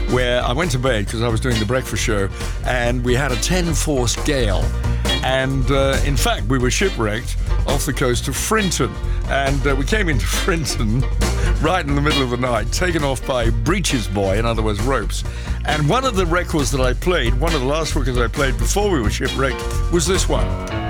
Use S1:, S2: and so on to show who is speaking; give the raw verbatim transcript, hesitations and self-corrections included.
S1: where I went to bed because I was doing the breakfast show, and we had a ten-force gale. And uh, in fact, we were shipwrecked off the coast of Frinton. And uh, we came into Frinton right in the middle of the night, taken off by Breeches Boy, in other words, ropes. And one of the records that I played, one of the last records I played before we were shipwrecked, was this one.